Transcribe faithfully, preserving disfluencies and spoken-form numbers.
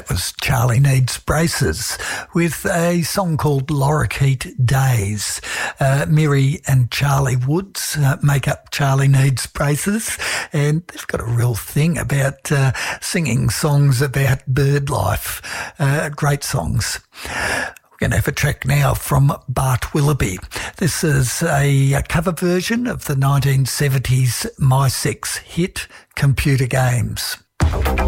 was Charlie Needs Braces with a song called Lorikeet Days. Uh, Mary and Charlie Woods uh, make up Charlie Needs Braces, and they've got a real thing about uh, singing songs about bird life. Uh, great songs. We're going to have a track now from Bart Willoughby. This is a, a cover version of the nineteen seventies My Sex hit Computer Games.